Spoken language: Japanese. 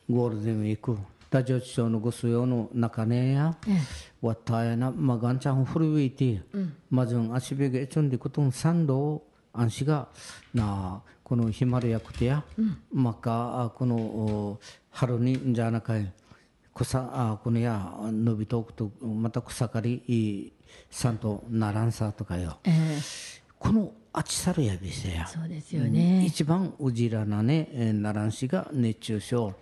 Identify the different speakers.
Speaker 1: ゴールデンウィークダジョチ町のごすよの中ねやわったやなまがんちゃん古いてまずん足べげちょんでことん三度安心がなこのヒマラヤクテやまかこの春にじゃなかい草このや伸びとくとまた草刈りさんとならんさとかよ、このあちさるやびせや
Speaker 2: そうですよね、
Speaker 1: 一番うじらなねならんしが熱中症